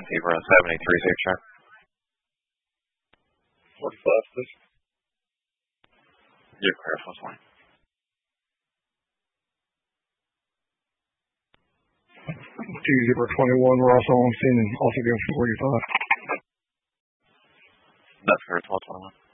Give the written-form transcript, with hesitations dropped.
Zebra 73 check. 45, please. You're clear, first line. Zebra 21, we're also on scene and also going for 45. That's correct, 1221.